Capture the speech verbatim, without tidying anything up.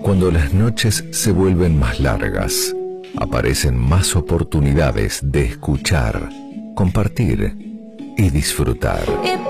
Cuando las noches se vuelven más largas, aparecen más oportunidades de escuchar, compartir y disfrutar.